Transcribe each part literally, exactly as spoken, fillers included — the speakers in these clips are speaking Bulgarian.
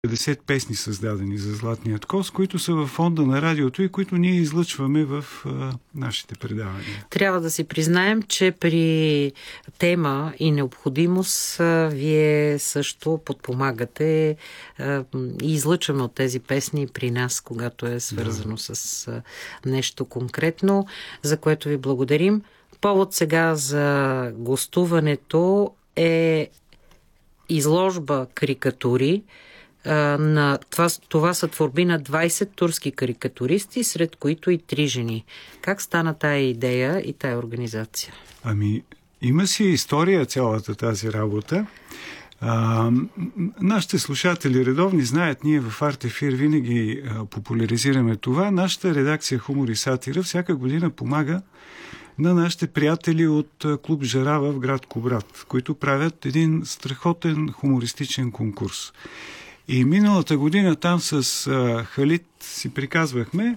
петдесет песни създадени за Златният коз, които са във фонда на радиото и които ние излъчваме в а, нашите предавания. Трябва да си признаем, че при тема и необходимост а, вие също подпомагате а, и излъчваме от тези песни при нас, когато е свързано да. с а, нещо конкретно, за което ви благодарим. Повод сега за гостуването е изложба карикатури. На това, това са творби на двайсет турски карикатуристи, сред които и три жени. Как стана тая идея и тая организация? Ами, има си история цялата тази работа. А, нашите слушатели редовни знаят, ние в Арт Ефир винаги а, популяризираме това. Нашата редакция Хумор и сатира всяка година помага на нашите приятели от клуб Жарава в град Кубрат, които правят един страхотен хумористичен конкурс. И миналата година там с а, Халид си приказвахме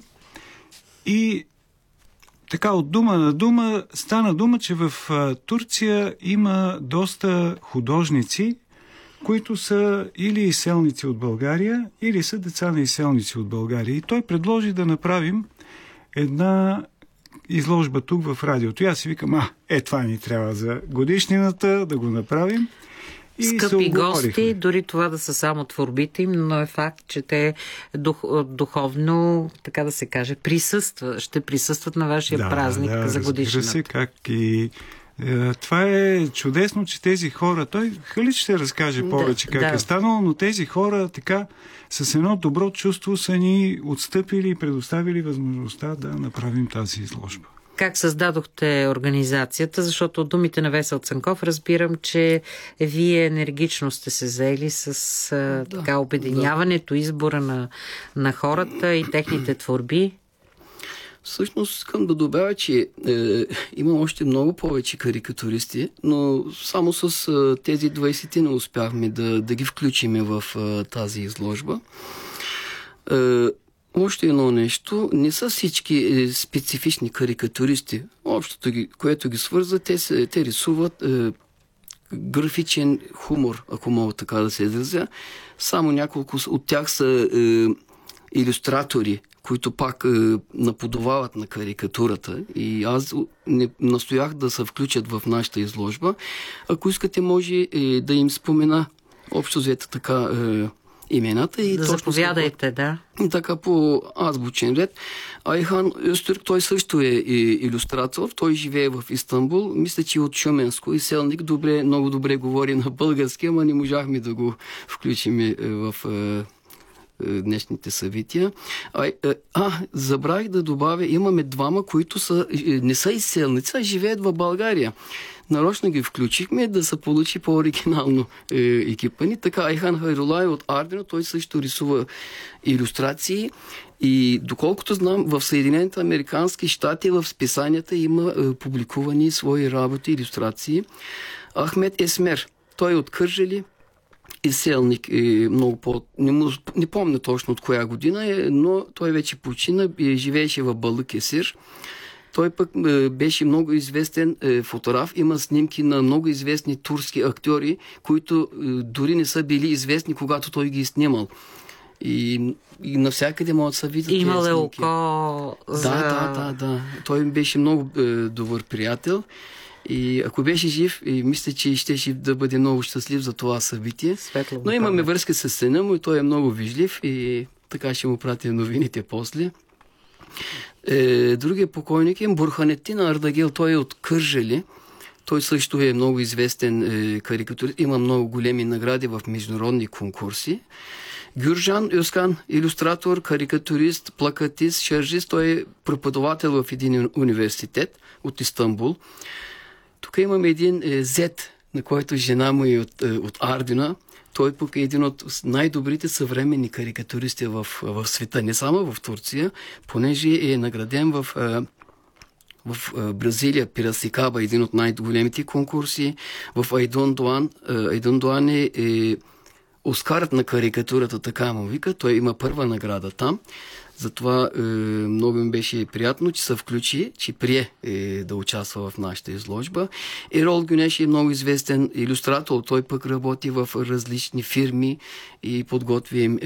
и така от дума на дума стана дума, че в а, Турция има доста художници, които са или изселници от България, или са деца на изселници от България. И той предложи да направим една изложба тук в радиото. И аз си викам, а, е, това ни трябва за годишнината, да го направим. И скъпи гости, дори това да са само творбите им, но е факт, че те дух, духовно, така да се каже, присъстват, ще присъстват на вашия да, празник да, за годишната. Разбира се, как и е, това е чудесно, че тези хора, той Халид ще разкаже повече да, как да. е станало, но тези хора така с едно добро чувство са ни отстъпили и предоставили възможността да направим тази изложба. Как създадохте организацията? Защото от думите на Весел Цанков разбирам, че вие енергично сте се заели с да, така обединяването, да. избора на, на хората и техните творби. Всъщност искам да добавя, че е, има още много повече карикатуристи, но само с е, тези двайсет не успяхме да, да ги включиме в е, тази изложба. Е, Още едно нещо, не са всички специфични карикатуристи. Общото, което ги свързва, те, се, те рисуват е, графичен хумор, ако мога така да се изразя. Само няколко от тях са е, илюстратори, които пак е, наподобават на карикатурата. И аз не настоях да се включат в нашата изложба. Ако искате, може е, да им спомена общо взето така е, имената. И да заповядайте, да. И така по азбучен ред. Айхан Öztürk, той също е илюстратор. Той живее в Истанбул. Мисля, че от Шуменско. Изселник, добре, много добре говори на български, ама не можахме да го включим в днешните събития. А, а, забравих да добавя, имаме двама, които са, не са изселници, а живеят в България. Нарочно ги включихме да се получи по-оригинално е, екипа ни. Така, Айхан Хайрулай от Ардино, той също рисува илюстрации и доколкото знам, в Съединените американски щати в списанията има е, публикувани свои работи, илюстрации. Ахмед Есмер, той е от Кърджали, изселник е много по... Не, му, не помня точно от коя година е, но той вече почина и живееше в Балъкесир. Той пък е, беше много известен е, фотограф. Има снимки на много известни турски актьори, които е, дори не са били известни, когато той ги е снимал. И, и навсякъде могат да се видят. Имал е око за... Да, да, да, да. Той беше много е, добър приятел. И ако беше жив, и мисля, че ще да бъде много щастлив за това събитие. Светло, но имаме връзка с сина му и той е много вижлив и така ще му пратя новините после. Е, другия покойник е Бурханеттин Ардагел, той е от Кърджали. Той също е много известен е, карикатурист. Има много големи награди в международни конкурси. Гюржан Özkan, илюстратор, карикатурист, плакатист, шаржист. Той е преподавател в един университет от Истанбул. Тук имаме един е, зет, на който жена му е от, е, от Ардина. Той пък е един от най-добрите съвременни карикатуристи в, в света, не само в Турция, понеже е награден в, в Бразилия, Пирасикаба, един от най-големите конкурси, в Айдон Дуан. Айдон Дуан е, е Оскарът на карикатурата, така му вика, той има първа награда там. Затова е, много ми беше приятно, че се включи, че прие е, да участва в нашата изложба. Ерол Гюнеш е много известен илюстратор. Той пък работи в различни фирми и подготвя им